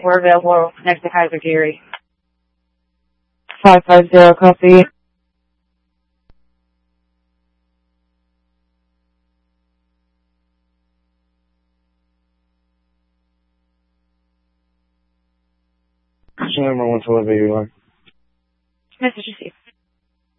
We're available next to Kaiser Dairy. 550, copy. Number 112, 81. Message received.